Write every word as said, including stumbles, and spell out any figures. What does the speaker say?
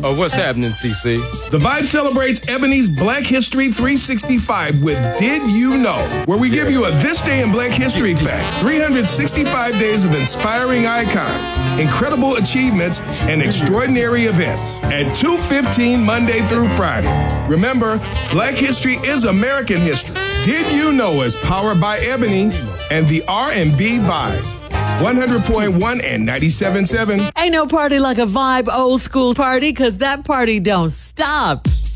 Oh, what's happening, C C? The Vibe celebrates Ebony's Black History three sixty-five with Did You Know? Where we give you a This Day in Black History fact. three hundred sixty-five days of inspiring icons, incredible achievements, and extraordinary events. At two fifteen Monday through Friday. Remember, Black History is American history. Did You Know is powered by Ebony and the R and B Vibe. one hundred point one and ninety-seven point seven. Ain't no party like a Vibe old school party, because that party don't stop.